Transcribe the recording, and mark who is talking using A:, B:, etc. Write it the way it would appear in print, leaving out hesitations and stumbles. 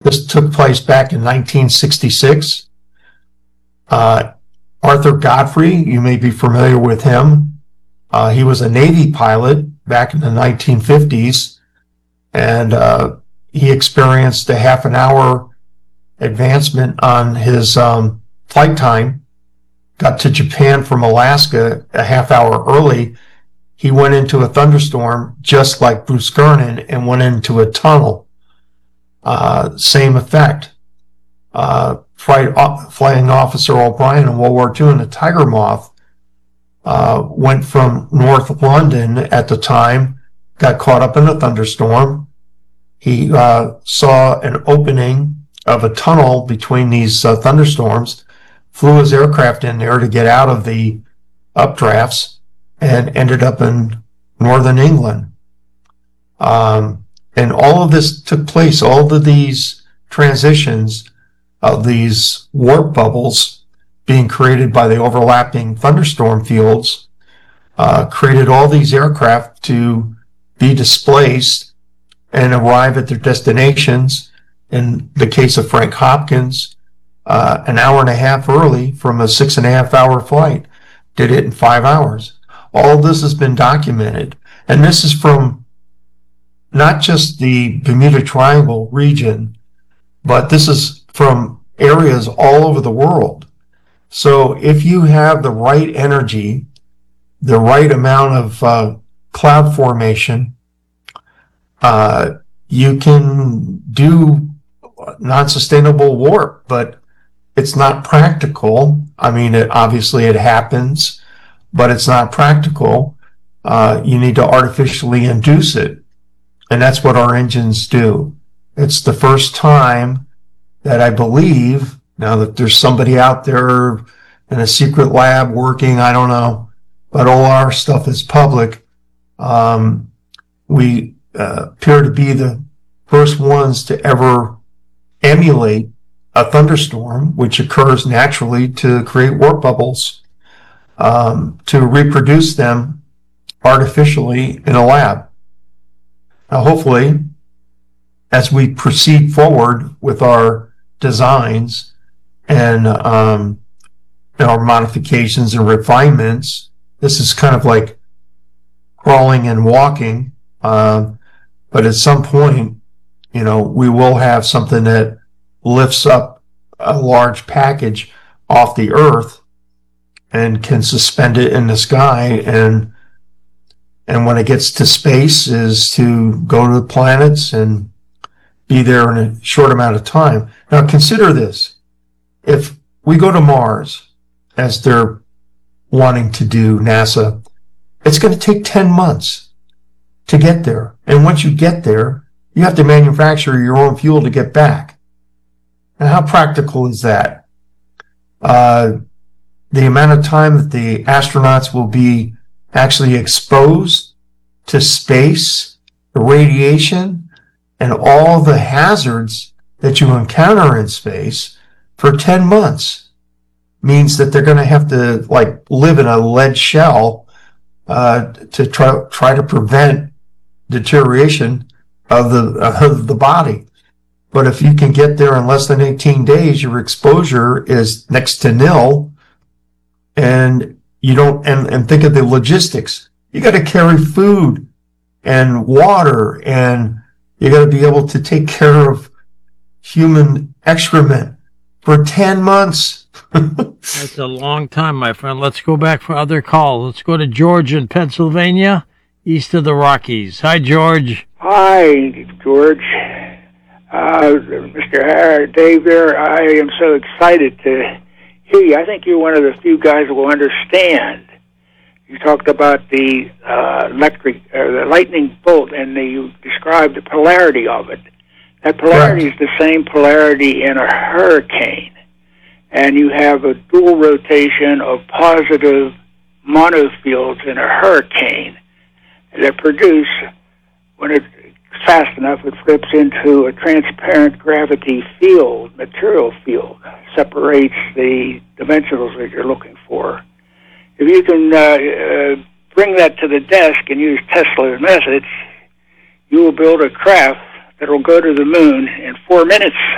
A: This took place back in 1966. Arthur Godfrey, you may be familiar with him. He was a Navy pilot back in the 1950s, and he experienced a half an hour advancement on his flight time, got to Japan from Alaska a half hour early. He went into a thunderstorm just like Bruce Gernon and went into a tunnel. Same effect. Flying Officer O'Brien in World War II in the Tiger Moth went from North London at the time, got caught up in a thunderstorm. He saw an opening of a tunnel between these thunderstorms, flew his aircraft in there to get out of the updrafts, and ended up in northern England. And all of this took place, all of these transitions of these warp bubbles being created by the overlapping thunderstorm fields, created all these aircraft to be displaced and arrive at their destinations. In the case of Frank Hopkins, an hour and a half early from a 6.5 hour flight, did it in 5 hours. All of this has been documented. And this is from not just the Bermuda Triangle region, but this is from areas all over the world. So if you have the right energy, the right amount of cloud formation, you can do non-sustainable warp, but it's not practical. I mean, obviously it happens, but it's not practical. You need to artificially induce it. And that's what our engines do. It's the first time that I believe, now that there's somebody out there in a secret lab working, I don't know, but all our stuff is public. We appear to be the first ones to ever emulate a thunderstorm, which occurs naturally to create warp bubbles, to reproduce them artificially in a lab. Now, hopefully, as we proceed forward with our designs and our modifications and refinements, this is kind of like crawling and walking. But at some point, we will have something that lifts up a large package off the earth and can suspend it in the sky, and when it gets to space is to go to the planets and be there in a short amount of time. Now consider this. If we go to Mars, as they're wanting to do, NASA, it's going to take 10 months to get there. And once you get there, you have to manufacture your own fuel to get back. And how practical is that? The amount of time that the astronauts will be actually exposed to space, the radiation, and all the hazards that you encounter in space for 10 months means that they're going to have to live in a lead shell to try to prevent deterioration of the body. But if you can get there in less than 18 days, your exposure is next to nil, and you don't, and think of the logistics. You got to carry food and water, and you got to be able to take care of human excrement for 10 months.
B: That's a long time, my friend. Let's go back for other calls. Let's go to George in Pennsylvania, east of the Rockies. Hi, George.
C: Hi, George. Mr. Dave there, I am so excited to hear you. I think you're one of the few guys who will understand. You talked about the the lightning bolt, and you described the polarity of it. That polarity is the same polarity in a hurricane, and you have a dual rotation of positive monofields in a hurricane that produce, when it's fast enough, it flips into a transparent gravity field, material field, separates the dimensionals that you're looking for. If you can bring that to the desk and use Tesla's methods, you will build a craft that will go to the moon in 4 minutes.